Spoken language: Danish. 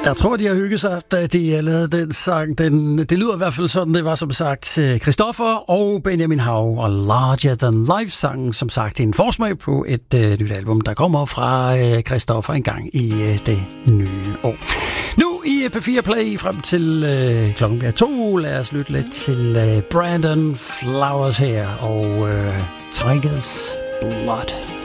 Jeg tror, de har hygget sig, da de lavede den sang. Det lyder i hvert fald sådan, det var som sagt Christoffer og Benjamin Hav og Larger Than Life-sangen, som sagt en forsmag på et nyt album, der kommer fra Christoffer en gang i det nye år. Nu i P4 Play frem til klokken bliver 2. Lad os lytte lidt til Brandon Flowers her og Tiger's Blood.